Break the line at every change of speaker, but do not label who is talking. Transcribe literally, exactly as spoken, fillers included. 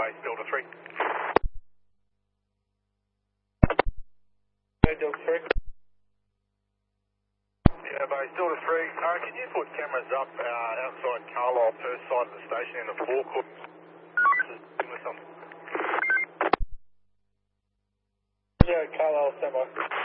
base Delta three.
Hey, Delta three.
Yeah, base Delta three. Uh, can you put cameras up uh, outside Carlisle per side of the station in the forecourt? With them.
Yeah, Carlisle, stand by.